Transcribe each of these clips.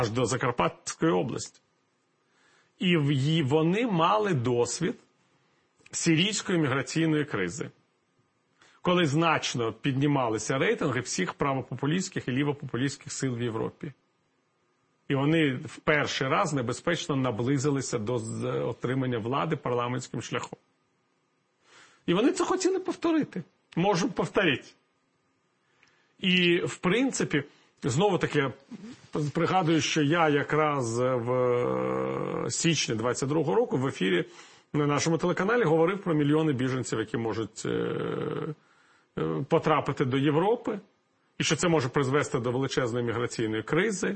аж до Закарпатської області. І вони мали досвід сирійської міграційної кризи, коли значно піднімалися рейтинги всіх правопопулістських і лівопопулістських сил в Європі. І вони в перший раз небезпечно наблизилися до отримання влади парламентським шляхом. І вони це хотіли повторити. Можу повторити. І, в принципі, знову-таки, пригадую, що я якраз в січні 22-го року в ефірі на нашому телеканалі говорив про мільйони біженців, які можуть потрапити до Європи, і що це може призвести до величезної міграційної кризи,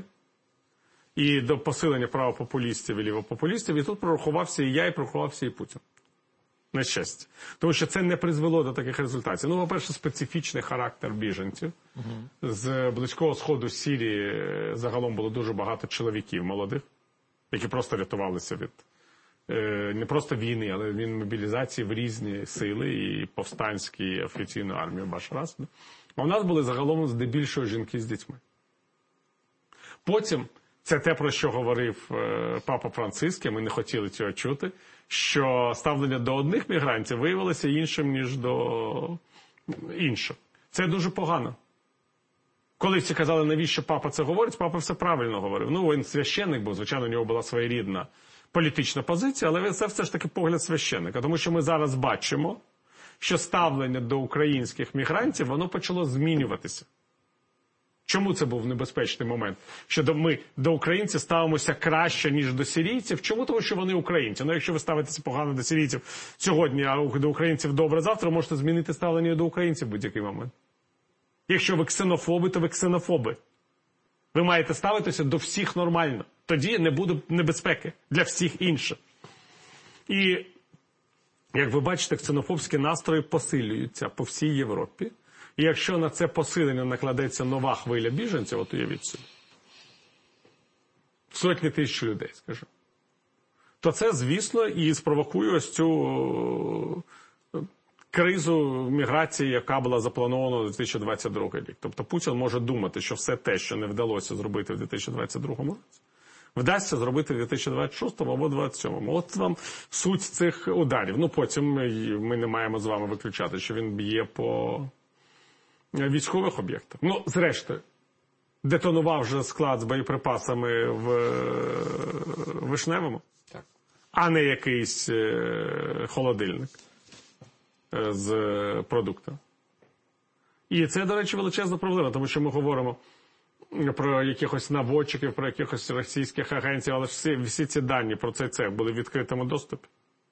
і до посилення правопопулістів і лівопопулістів. І тут прорахувався і я, і прорахувався і Путін. На щастя. Тому що це не призвело до таких результатів. Ну, по-перше, специфічний характер біженців. З Близького Сходу, з Сирії загалом було дуже багато чоловіків молодих, які просто рятувалися від не просто війни, але від мобілізації в різні сили, і повстанські, і офіційну армію Башара Асада. А у нас були загалом здебільшого жінки з дітьми. Потім, це те, про що говорив папа Франциск, ми не хотіли цього чути, що ставлення до одних мігрантів виявилося іншим, ніж до інших. Це дуже погано. Коли всі казали, навіщо папа це говорить, папа все правильно говорив. Ну, він священник був, звичайно, у нього була своєрідна політична позиція, але це все ж таки погляд священника. Тому що ми зараз бачимо, що ставлення до українських мігрантів, воно почало змінюватися. Чому це був небезпечний момент? Що ми до українців ставимося краще, ніж до сирійців? Чому? Тому що вони українці. Ну, якщо ви ставитеся погано до сирійців сьогодні, а до українців добре завтра, можете змінити ставлення до українців в будь-який момент. Якщо ви ксенофоби, то ви ксенофоби. Ви маєте ставитися до всіх нормально. Тоді не буде небезпеки для всіх інших. І, як ви бачите, ксенофобські настрої посилюються по всій Європі. І якщо на це посилення накладеться нова хвиля біженців, от уявіть собі, сотні тисяч людей, скажімо, то це, звісно, і спровокує ось цю кризу міграції, яка була запланована на 2022 рік. Тобто Путін може думати, що все те, що не вдалося зробити в 2022 році, вдасться зробити в 2026 або 2027. От вам суть цих ударів. Ну, потім ми не маємо з вами виключати, що він б'є по військових об'єктах. Ну, зрештою, детонував вже склад з боєприпасами в Вишневому, так, а не якийсь холодильник з продуктами. І це, до речі, величезна проблема, тому що ми говоримо про якихось наводчиків, про якихось російських агентів, але всі ці дані про цей цех були в відкритому доступі.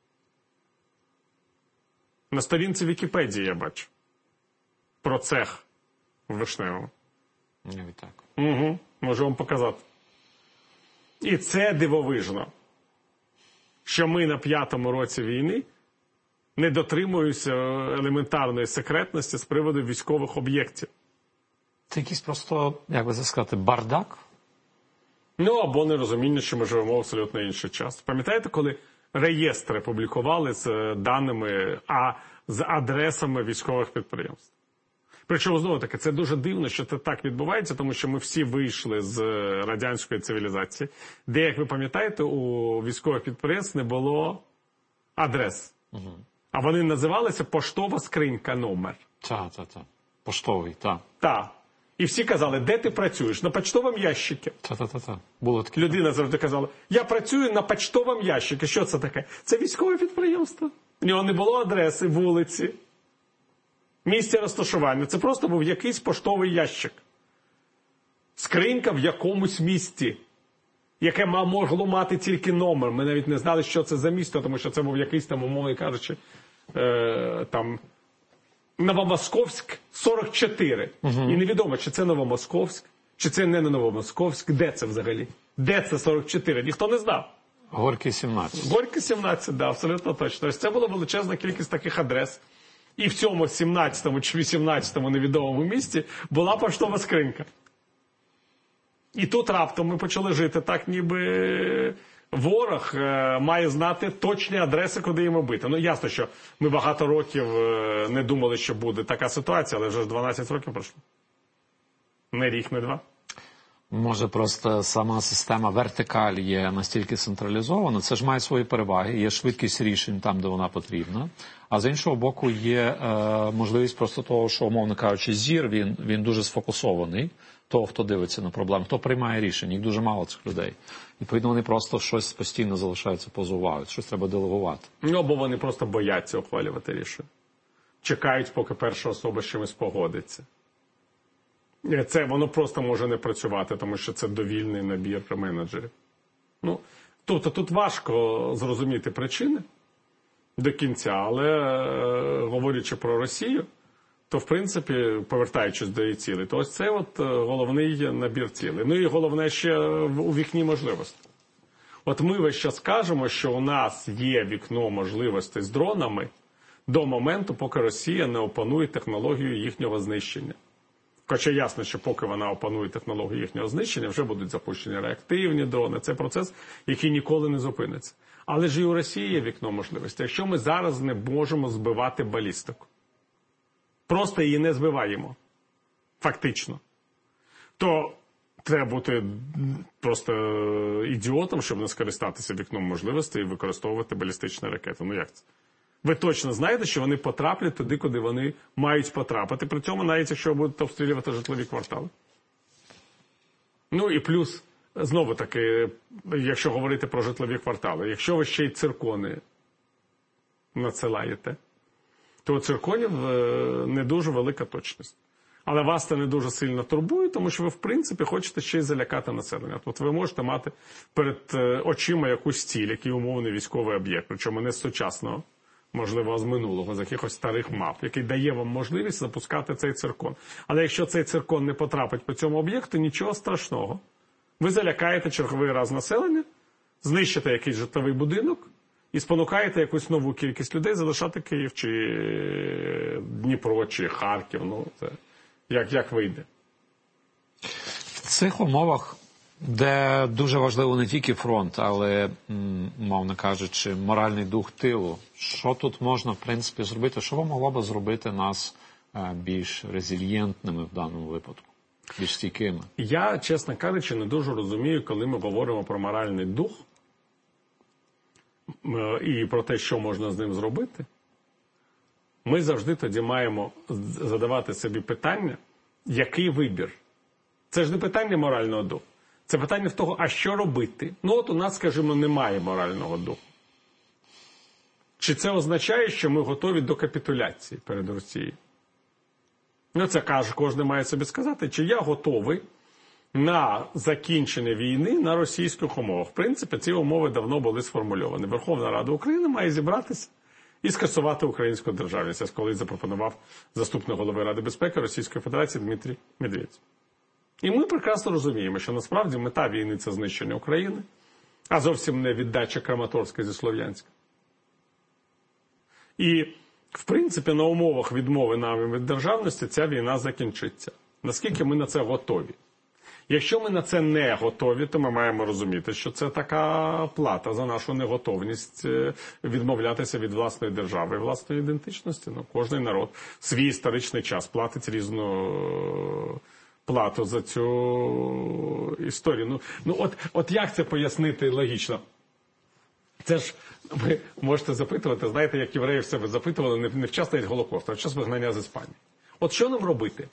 На сторінці Вікіпедії я бачу про цех в Вишневому. Навіть так. Угу, можу вам показати. І це дивовижно, що ми на 5-му році війни не дотримуємося елементарної секретності з приводу військових об'єктів. Це якийсь просто, як би це сказати, бардак? Ну, або нерозуміння, що ми живемо в абсолютно інший час. Пам'ятаєте, коли реєстри публікували з даними, з адресами військових підприємств? Причому, знову-таки, це дуже дивно, що це так відбувається, тому що ми всі вийшли з радянської цивілізації, де, як ви пам'ятаєте, у військових підприємств не було адрес. Угу. А вони називалися поштова скринька номер. Так. Поштовий, так. Так. І всі казали, де ти працюєш? На почтовому ящику. Так. Було таке. Людина завжди казала, я працюю на почтовому ящику. Що це таке? Це військове підприємство. У нього не було адреси, вулиці, місця розташування. Це просто був якийсь поштовий ящик. Скринька в якомусь місті, яке могло мати тільки номер. Ми навіть не знали, що це за місто, тому що це був якийсь там, умовно кажучи, там Новомосковськ 44. Угу. І невідомо, чи це Новомосковськ, чи це не Новомосковськ. Де це взагалі? Де це 44? Ніхто не знав. Горький 17. Горький 17, да, абсолютно точно. Ось це була величезна кількість таких адрес. І в цьому 17-му чи 18-му невідомому місті була поштова скринька. І тут раптом ми почали жити так, ніби ворог має знати точні адреси, куди йому бити. Ну, ясно, що ми багато років не думали, що буде така ситуація, але вже 12 років пройшло. Не рік, не два. Може, просто сама система вертикаль є настільки централізована, це ж має свої переваги, є швидкість рішень там, де вона потрібна, а з іншого боку є можливість просто того, що, умовно кажучи, зір, він дуже сфокусований, того, хто дивиться на проблему, хто приймає рішення, їх дуже мало цих людей. Відповідно, вони просто щось постійно залишаються поза увагою, щось треба делегувати. Ну, або вони просто бояться ухвалювати рішення. Чекають, поки перша особа з чимось погодиться. Це воно просто може не працювати, тому що це довільний набір менеджерів. Ну, тобто тут важко зрозуміти причини до кінця, але говорячи про Росію, то, в принципі, повертаючись до її цілей, то ось це от головний набір цілей. Ну і головне ще у вікні можливостей. От ми весь час кажемо, що у нас є вікно можливостей з дронами до моменту, поки Росія не опанує технологію їхнього знищення. Хоча ясно, що поки вона опанує технологію їхнього знищення, вже будуть запущені реактивні дрони. Це процес, який ніколи не зупиниться. Але ж і у Росії є вікно можливостей. Якщо ми зараз не можемо збивати балістику, просто її не збиваємо, фактично, то треба бути просто ідіотом, щоб не скористатися вікном можливостей і використовувати балістичні ракети. Ну як це? Ви точно знаєте, що вони потраплять туди, куди вони мають потрапити. При цьому навіть якщо будуть обстрілювати житлові квартали. Ну і плюс, знову таки, якщо говорити про житлові квартали, якщо ви ще й циркони надсилаєте, то у цирконів не дуже велика точність. Але вас це не дуже сильно турбує, тому що ви, в принципі, хочете ще й залякати населення. От ви можете мати перед очима якусь ціль, який умовний військовий об'єкт, причому не з сучасного, можливо, з минулого, з якихось старих мап, який дає вам можливість запускати цей циркон. Але якщо цей циркон не потрапить по цьому об'єкту, нічого страшного. Ви залякаєте черговий раз населення, знищите якийсь житловий будинок і спонукаєте якусь нову кількість людей залишати Київ, чи Дніпро, чи Харків. Ну, це як вийде. В цих умовах, де дуже важливо не тільки фронт, але, мовно кажучи, моральний дух тилу, що тут можна, в принципі, зробити? Що могло би зробити нас більш резильєнтними в даному випадку? Більш стійкими? Я, чесно кажучи, не дуже розумію, коли ми говоримо про моральний дух і про те, що можна з ним зробити. Ми завжди тоді маємо задавати собі питання, який вибір? Це ж не питання морального духу. Це питання в того, а що робити? Ну от у нас, скажімо, немає морального духу. Чи це означає, що ми готові до капітуляції перед Росією? Ну це кожен має собі сказати, чи я готовий на закінчення війни на російських умовах. В принципі, ці умови давно були сформульовані. Верховна Рада України має зібратися і скасувати українську державність, як колись запропонував заступник голови Ради безпеки Російської Федерації Дмитрій Медведєв. І ми прекрасно розуміємо, що насправді мета війни – це знищення України, а зовсім не віддача Краматорська зі Слов'янська. І, в принципі, на умовах відмови нам від державності ця війна закінчиться. Наскільки ми на це готові? Якщо ми на це не готові, то ми маємо розуміти, що це така плата за нашу неготовність відмовлятися від власної держави і власної ідентичності. Ну, кожний народ свій історичний час платить різну плату за цю історію. От як це пояснити логічно? Це ж ви можете запитувати, знаєте, як євреїв себе запитували не в час навіть Голокосту, а в час вигнання з Іспанії. От що нам робити?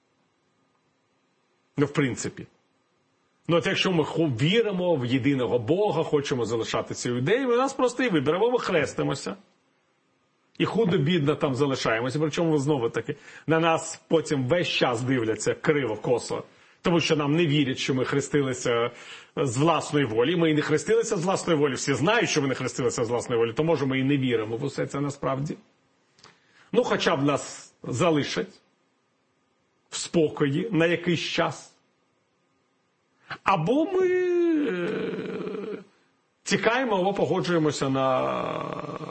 Ну, в принципі. Ну, от якщо ми віримо в єдиного Бога, хочемо залишатися ідеєю, ми нас просто і виберемо, ми хрестимося. І худо-бідно там залишаємося. Причому знову таки на нас потім весь час дивляться криво-косо. Тому що нам не вірять, що ми хрестилися з власної волі. Ми і не хрестилися з власної волі. Всі знають, що ми не хрестилися з власної волі. То може ми і не віримо в усе це насправді. Ну, хоча б нас залишать в спокої на якийсь час. Або ми тікаємо, або погоджуємося на,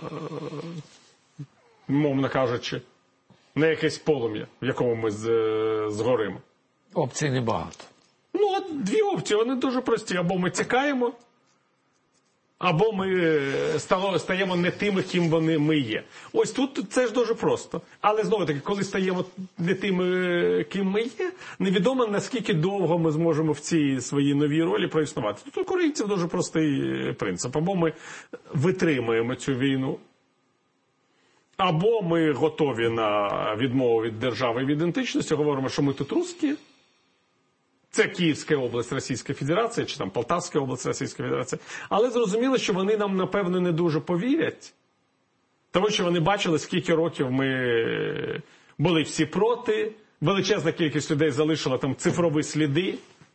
мовно кажучи, на якесь полум'я, в якому ми згоримо. Опцій небагато. Ну, от дві опції, вони дуже прості. Або ми тікаємо, або ми стаємо не тими, ким ми є. Ось тут це ж дуже просто. Але знову-таки, коли стаємо не тими, ким ми є, невідомо, наскільки довго ми зможемо в цій своїй новій ролі проіснувати. Тут у українців дуже простий принцип. Або ми витримуємо цю війну, або ми готові на відмову від держави і від ідентичності, говоримо, що ми тут русські. Це Київська область Російської Федерації, чи там Полтавська область Російської Федерації. Але зрозуміло, що вони нам, напевно, не дуже повірять. Тому що вони бачили, скільки років ми були всі проти. Величезна кількість людей залишила там цифрові сліди.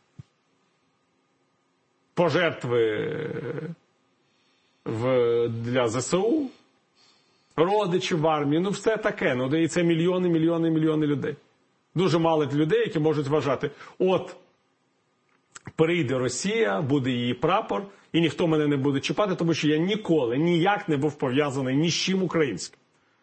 Пожертви для ЗСУ. Родичів в армії. Ну, все таке. Ну, і це мільйони людей. Дуже мало людей, які можуть вважати, от, прийде Росія, буде її прапор, і ніхто мене не буде чіпати, тому що я ніколи, ніяк не був пов'язаний ні з чим українським.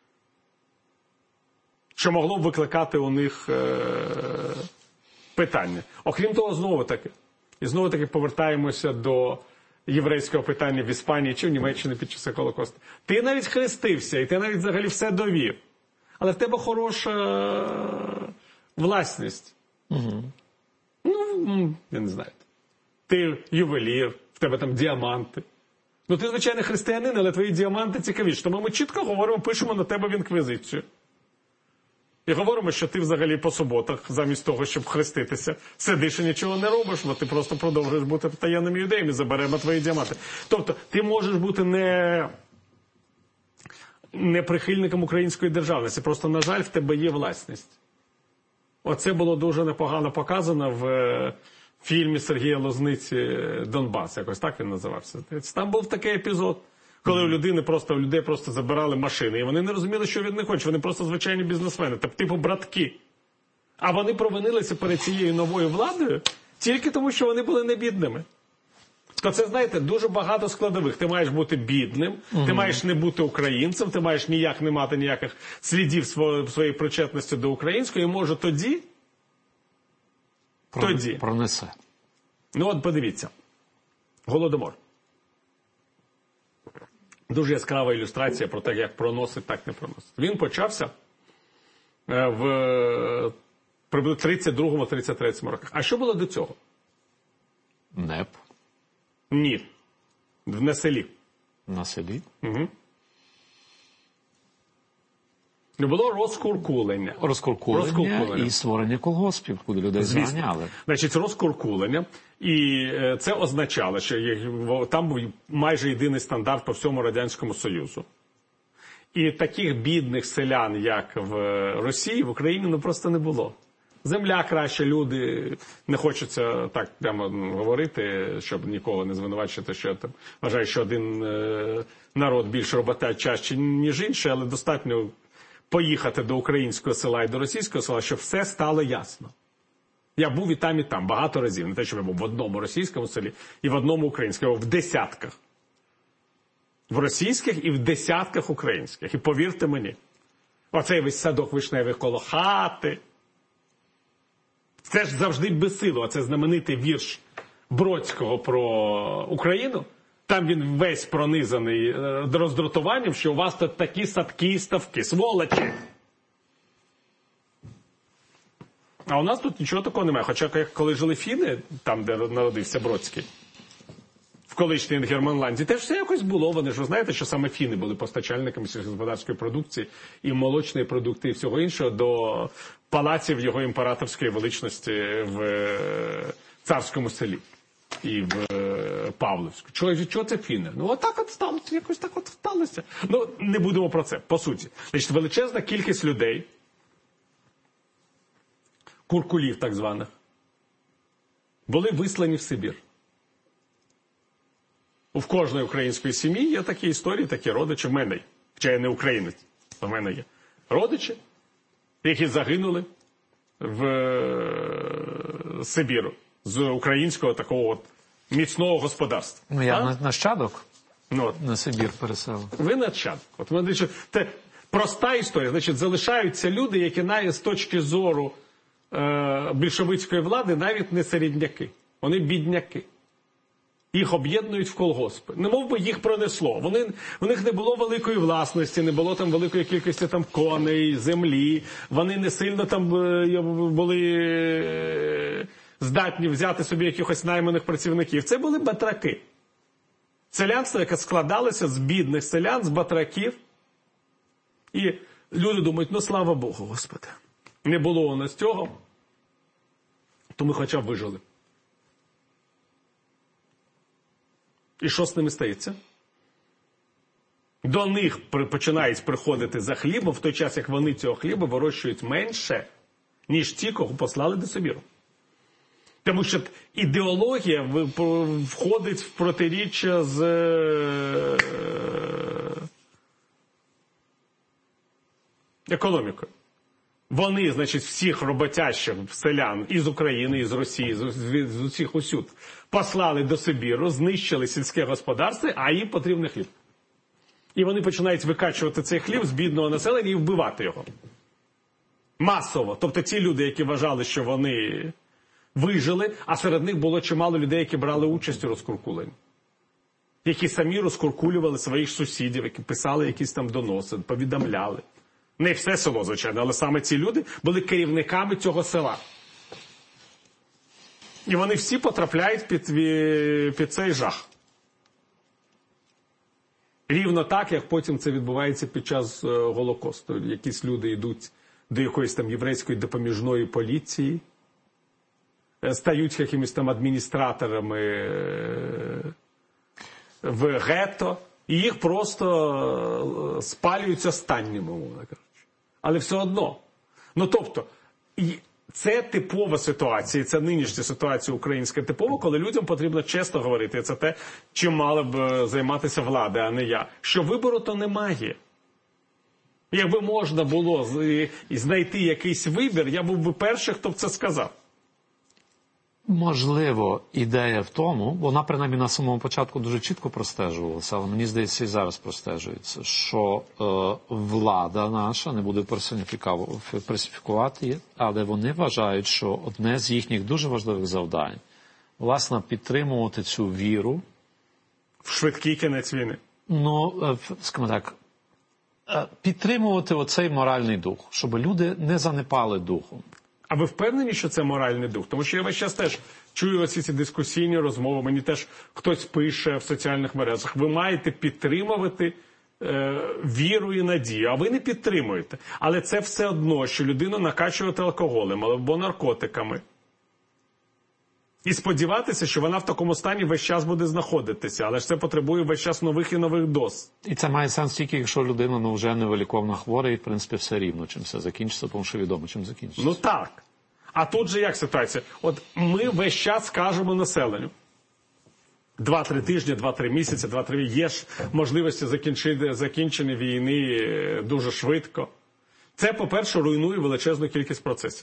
Що могло б викликати у них питання. Окрім того, знову-таки повертаємося до єврейського питання в Іспанії чи в Німеччині під час Голокосту. Ти навіть хрестився, і ти навіть взагалі все довів. Але в тебе хороша власність. Угу. Ну, я не знаю. Ти ювелір, в тебе там діаманти. Ну, ти, звичайно, християнин, але твої діаманти цікавіші. Тому ми чітко говоримо, пишемо на тебе в інквізицію. І говоримо, що ти взагалі по суботах, замість того, щоб хреститися, сидиш і нічого не робиш, бо ти просто продовжуєш бути таємним юдеєм і заберемо твої діаманти. Тобто, ти можеш бути не прихильником української державності, просто, на жаль, в тебе є власність. Оце було дуже непогано показано в фільмі Сергія Лозниці «Донбас», якось так він називався. Там був такий епізод, коли у людей просто забирали машини, і вони не розуміли, що від них хочуть, вони просто звичайні бізнесмени, типу братки. А вони провинилися перед цією новою владою тільки тому, що вони були не бідними. То це, знаєте, дуже багато складових. Ти маєш бути бідним, ти маєш не бути українцем, ти маєш не мати ніяких слідів своєї причетності до української, і може тоді пронесе. Ну от подивіться. Голодомор. Дуже яскрава ілюстрація про те, як проносить, так не проносить. Він почався в приблизно 32-33 роках. А що було до цього? НЕП. Ні. На селі. На селі? Угу. Було розкуркулення. Розкуркулення і створення колгоспів, куди людей заганяли. Значить, розкуркулення. І це означало, що там був майже єдиний стандарт по всьому Радянському Союзу. І таких бідних селян, як в Росії, в Україні просто не було. Земля краще, люди, не хочеться так прямо говорити, щоб нікого не звинувачити, що я там вважаю, що один народ більш роботячий, ніж інший, але достатньо поїхати до українського села і до російського села, щоб все стало ясно. Я був і там багато разів, не те, що я був в одному російському селі і в одному українському, в десятках. В російських і в десятках українських. І повірте мені, оцей весь садок вишневий коло хати. Це ж завжди безсило, оце знаменитий вірш Бродського про Україну. Там він весь пронизаний роздратуванням, що у вас тут такі садки і ставки. Сволочі! А у нас тут нічого такого немає. Хоча, коли жили фіни, там, де народився Бродський, в колишній Інгерманландії, теж все якось було. Вони ж, ви знаєте, що саме фіни були постачальниками сільськогосподарської продукції і молочної продукти і всього іншого до палаців його імператорської величності в Царському селі і в Павловську. Чого це фіни? Ну, отак от сталося, якось так от сталося. Ну, не будемо про це, по суті. Значить, величезна кількість людей, куркулів так званих, були вислані в Сибір. В кожної української сім'ї є такі історії, такі родичі. В мене є. Хоча я не українець, в мене є родичі, які загинули в Сибіру з українського такого от міцного господарства. Ну, я нащадок на Сибір переселив. Ви нащадок. От мене, це проста історія. Значить, залишаються люди, які навіть з точки зору більшовицької влади навіть не середняки. Вони бідняки. Їх об'єднують в колгоспи. Немов би їх пронесло. У них не було великої власності, не було там великої кількості там коней, землі. Вони не сильно там були здатні взяти собі якихось найманих працівників. Це були батраки. Селянство, яке складалося з бідних селян, з батраків. І люди думають, ну слава Богу, Господи. Не було у нас цього, то ми хоча б вижили. І що з ними стається? До них починають приходити за хлібом, в той час, як вони цього хліба вирощують менше, ніж ті, кого послали до Сибіру. Тому що ідеологія входить в протиріччя з економікою. Вони, значить, всіх роботящих селян із України, із Росії, з усіх усюд послали до Сибіру, знищили сільське господарство, а їм потрібен хліб. І вони починають викачувати цей хліб з бідного населення і вбивати його. Масово. Тобто ті люди, які вважали, що вони вижили, а серед них було чимало людей, які брали участь у розкуркуленні. Які самі розкуркулювали своїх сусідів, які писали якісь там доноси, повідомляли. Не все село, звичайно, але саме ці люди були керівниками цього села. І вони всі потрапляють під цей жах. Рівно так, як потім це відбувається під час Голокосту. Якісь люди йдуть до якоїсь там єврейської допоміжної поліції, стають якимись там адміністраторами в гетто, і їх просто спалюють останніми, мовно кажучи. Але все одно. Ну, тобто, це типова ситуація, це нинішня ситуація українська типова, коли людям потрібно чесно говорити, і це те, чим мала б займатися влада, а не я. Що вибору то немає. Якби можна було знайти якийсь вибір, я був би перший, хто б це сказав. Можливо, ідея в тому, вона принаймні на самому початку дуже чітко простежувалася, але мені здається і зараз простежується, що влада наша не буде персоніфікувати її, але вони вважають, що одне з їхніх дуже важливих завдань, власне, підтримувати цю віру. В швидкий кінець війни. Ну, скажімо так, підтримувати оцей моральний дух, щоб люди не занепали духом. А ви впевнені, що це моральний дух? Тому що я весь час теж чую оці ці дискусійні розмови, мені теж хтось пише в соціальних мережах. Ви маєте підтримувати віру і надію, а ви не підтримуєте. Але це все одно, що людину накачувати алкоголем або наркотиками. І сподіватися, що вона в такому стані весь час буде знаходитися. Але ж це потребує весь час нових і нових доз. І це має сенс тільки, якщо людина вже невиліковно хвора, і, в принципі, все рівно, чим все закінчиться, тому що відомо, чим закінчиться. Ну так. А тут же як ситуація? От ми весь час кажемо населенню. 2-3 тижні, 2-3 місяці, 2-3 є ж можливості закінчення війни дуже швидко. Це, по-перше, руйнує величезну кількість процесів.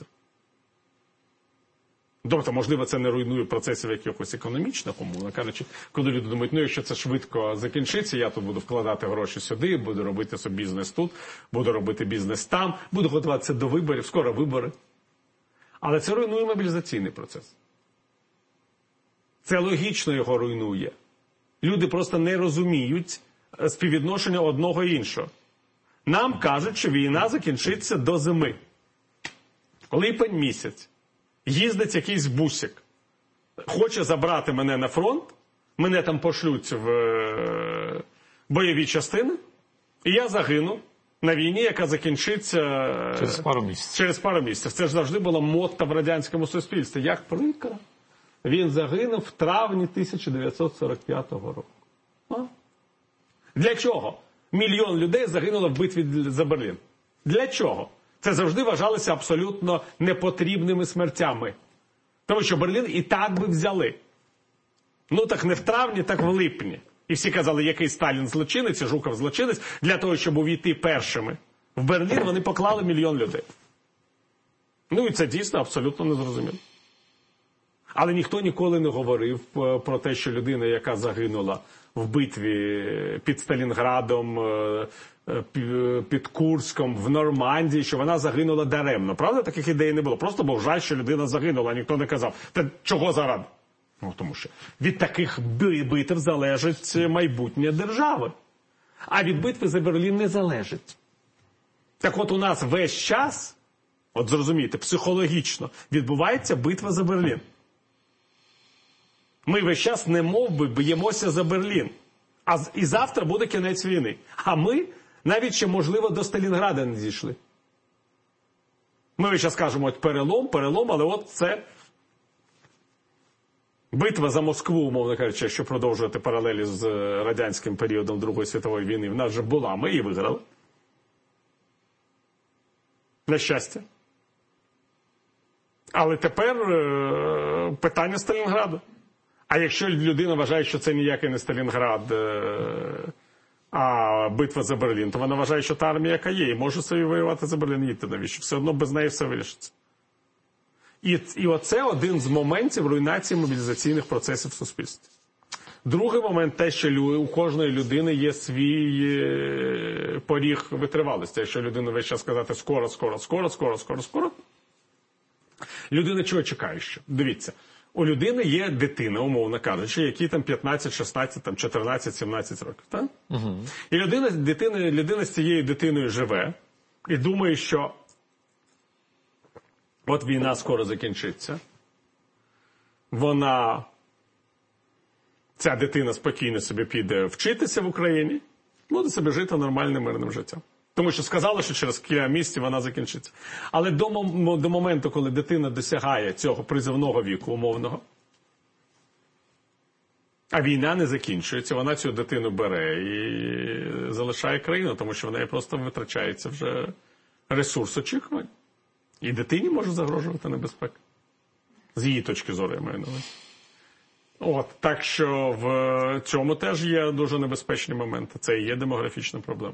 Тобто, можливо, це не руйнує процесів якихось економічних, умовно кажучи, коли люди думають, ну, якщо це швидко закінчиться, я тут буду вкладати гроші сюди, буду робити собі бізнес тут, буду робити бізнес там, буду готуватися до виборів, скоро вибори. Але це руйнує мобілізаційний процес. Це логічно його руйнує. Люди просто не розуміють співвідношення одного і іншого. Нам кажуть, що війна закінчиться до зими. Липень місяць. Їздить якийсь бусик, хоче забрати мене на фронт, мене там пошлють в бойові частини, і я загину на війні, яка закінчиться через пару місяців. Це ж завжди була мотта в радянському суспільстві. Як прикро. Він загинув в травні 1945 року. А? Для чого? 1 мільйон людей загинуло в битві за Берлін. Для чого? Це завжди вважалося абсолютно непотрібними смертями. Тому що Берлін і так би взяли. Ну так не в травні, так в липні. І всі казали, який Сталін злочинець, Жуков злочинець. Для того, щоб увійти першими в Берлін, вони поклали 1 мільйон людей. Ну і це дійсно абсолютно незрозуміло. Але ніхто ніколи не говорив про те, що людина, яка загинула в битві під Сталінградом, під Курском, в Нормандії, що вона загинула даремно. Правда, таких ідей не було? Просто був жаль, що людина загинула, а ніхто не казав. Та чого заради? Ну, тому що від таких битв залежить майбутнє держави. А від битви за Берлін не залежить. Так от у нас весь час, от зрозумійте, психологічно відбувається битва за Берлін. Ми весь час немов би б'ємося за Берлін. І завтра буде кінець війни. А ми навіть ще, можливо, до Сталінграда не дійшли. Ми весь час кажемо, от перелом, але от це битва за Москву, умовно кажучи, що продовжувати паралелі з радянським періодом Другої світової війни, в нас вже була, ми її виграли. На щастя. Але тепер питання Сталінграду. А якщо людина вважає, що це ніякий не Сталінград, а битва за Берлін, то вона вважає, що та армія, яка є, і може собі воювати за Берлін, їдьте навіщо? Все одно без неї все вирішиться. І оце один з моментів руйнації мобілізаційних процесів в суспільстві. Другий момент – те, що у кожної людини є свій поріг витривалості. Якщо людина весь час сказати скоро, людина чого чекає ще? Дивіться, у людини є дитина, умовно кажучи, якій там 15, 16, там 14, 17 років. Так? Угу. І людина з цією дитиною живе і думає, що от війна скоро закінчиться. Ця дитина спокійно собі піде вчитися в Україні, буде собі жити нормальним мирним життям. Тому що сказали, що через кілька місяців вона закінчиться. Але до моменту, коли дитина досягає цього призовного віку умовного, а війна не закінчується, вона цю дитину бере і залишає країну, тому що в неї просто витрачається вже ресурс очікувань. І дитині може загрожувати небезпека. З її точки зору, я маю на увазі. Так що в цьому теж є дуже небезпечні моменти. Це і є демографічна проблема.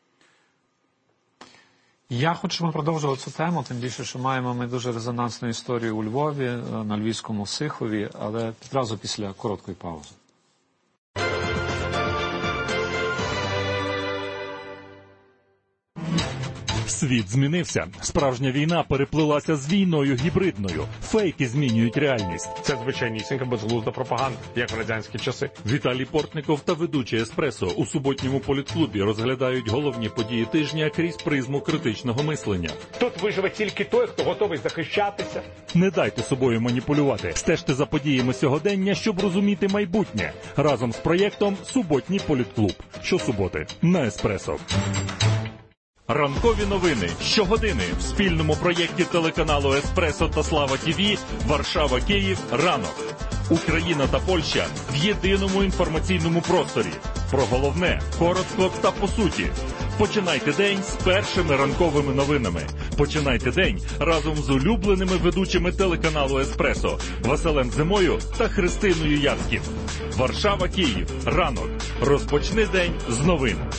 Я хочу, щоб ми продовжували цю тему, тим більше, що маємо ми дуже резонансну історію у Львові, на Львівському Сихові, але відразу після короткої паузи. Світ змінився. Справжня війна переплилася з війною гібридною. Фейки змінюють реальність. Це звичайнісінька безглузда пропаганда, як в радянські часи. Віталій Портников та ведучий «Еспресо» у суботньому політклубі розглядають головні події тижня крізь призму критичного мислення. Тут виживе тільки той, хто готовий захищатися. Не дайте собою маніпулювати. Стежте за подіями сьогодення, щоб розуміти майбутнє. Разом з проєктом «Суботній політклуб». Щосуботи на «Еспресо». Ранкові новини щогодини в спільному проєкті телеканалу «Еспресо» та «Слава ТІВІ» Варшава-Київ ранок. Україна та Польща в єдиному інформаційному просторі. Про головне коротко та по суті. Починайте день з першими ранковими новинами. Починайте день разом з улюбленими ведучими телеканалу «Еспресо» Василем Зимою та Христиною Яцьків. Варшава-Київ ранок. Розпочни день з новин.